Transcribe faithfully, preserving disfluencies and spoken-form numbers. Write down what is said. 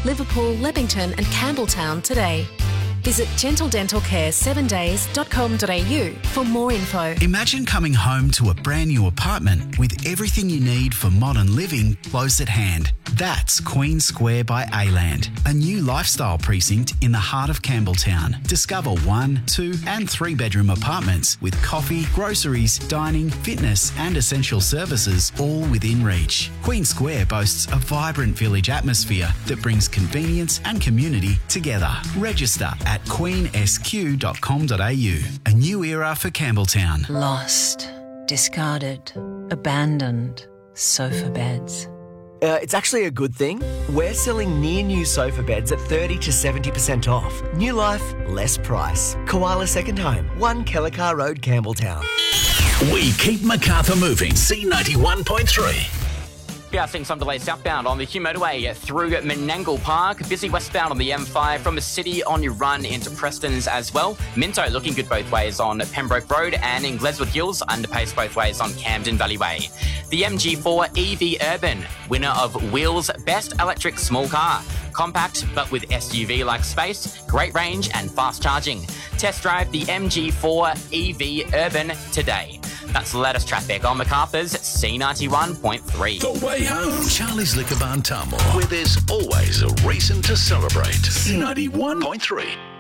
Liverpool, Leppington and Campbelltown today. Visit gentle dental care seven days dot com dot a u for more info. Imagine coming home to a brand new apartment with everything you need for modern living close at hand. That's Queen Square by A-Land, a new lifestyle precinct in the heart of Campbelltown. Discover one, two and three bedroom apartments with coffee, groceries, dining, fitness and essential services all within reach. Queen Square boasts a vibrant village atmosphere that brings convenience and community together. Register at queen s q dot com dot a u. A new era for Campbelltown. Lost, discarded, abandoned sofa beds. Uh, it's actually a good thing. We're selling near new sofa beds at thirty to seventy percent off. New life, less price. Koala Second Home, one Kellicar Road, Campbelltown. We keep Macarthur moving. C ninety-one point three. We are seeing some delays southbound on the Hume Motorway through Menangle Park. Busy westbound on the M five from the city on your run into Preston's as well. Minto looking good both ways on Pembroke Road, and in Gleswood Hills, underpace both ways on Camden Valley Way. The M G four E V Urban, winner of Wheels Best Electric Small Car. Compact but with S U V-like space, great range and fast charging. Test drive the M G four E V Urban today. That's the latest traffic on Macarthur's C ninety-one point three. The way home. Charlie's Liquor Barn Tamworth, where there's always a reason to celebrate. C ninety-one point three.